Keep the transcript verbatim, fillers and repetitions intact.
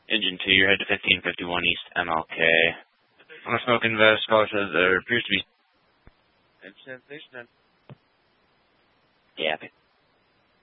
Engine two, you're head to fifteen fifty-one East M L K. On a smoking vest, caller says there appears to be... Station. Yeah,